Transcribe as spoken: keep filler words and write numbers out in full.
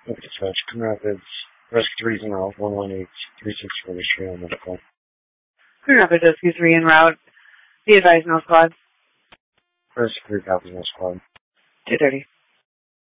Okay, dispatch. Coon Rapids. Rescue three is en route. one one eight three six for the Shale Medical. Coon Rapids Rescue three en route. Be advised, no squad. Rescue three copies, no squad. two thirty.